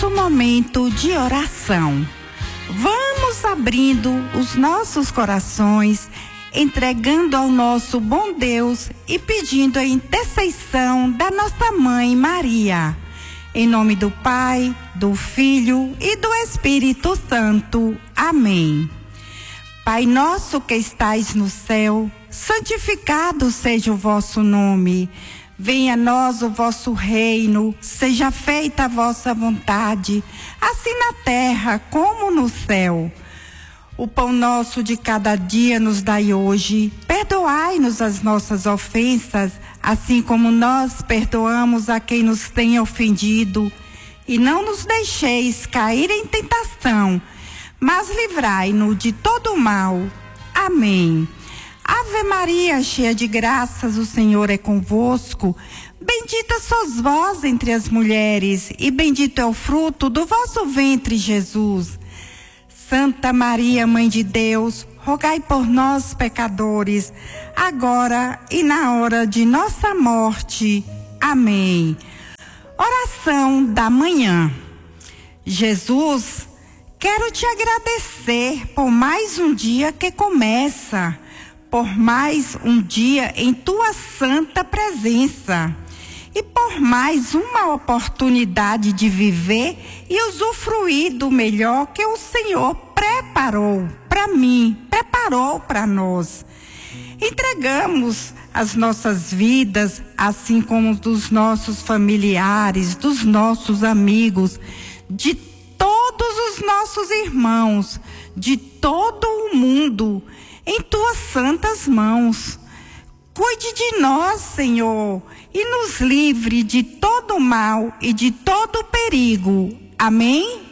nosso momento de oração. Vamos abrindo os nossos corações, entregando ao nosso bom Deus e pedindo a intercessão da nossa mãe Maria. Em nome do Pai, do Filho e do Espírito Santo. Amém. Pai nosso que estais no céu, santificado seja o vosso nome. Venha a nós o vosso reino, seja feita a vossa vontade, assim na terra como no céu. O pão nosso de cada dia nos dai hoje. Perdoai-nos as nossas ofensas, assim como nós perdoamos a quem nos tem ofendido. E não nos deixeis cair em tentação, mas livrai-nos de todo mal. Amém. Ave Maria, cheia de graças, o Senhor é convosco. Bendita sois vós entre as mulheres, e bendito é o fruto do vosso ventre, Jesus. Santa Maria, Mãe de Deus, rogai por nós, pecadores, agora e na hora de nossa morte. Amém. Oração da manhã. Jesus, quero te agradecer por mais um dia que começa, por mais um dia em tua santa presença e por mais uma oportunidade de viver e usufruir do melhor que o Senhor preparou para mim, preparou para nós. Entregamos as nossas vidas, assim como dos nossos familiares, dos nossos amigos, de todos os nossos irmãos, de todo o mundo, em tuas santas mãos. Cuide de nós, Senhor, e nos livre de todo mal e de todo perigo. Amém?